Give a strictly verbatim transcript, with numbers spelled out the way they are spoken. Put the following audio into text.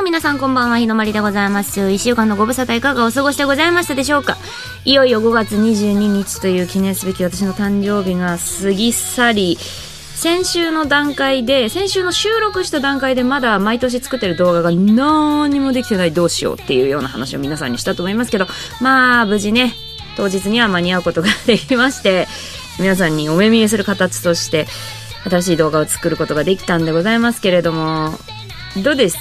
皆さんこんばんは、日のまりでございます。いっしゅうかんのご無沙汰いかがお過ごしでございましたでしょうか。いよいよごがつにじゅうににちという記念すべき私の誕生日が過ぎ去り、先週の段階で先週の収録した段階でまだ毎年作ってる動画が何にもできてない、どうしようっていうような話を皆さんにしたと思いますけど、まあ無事ね当日には間に合うことができまして、皆さんにお目見えする形として新しい動画を作ることができたんでございますけれども、どうです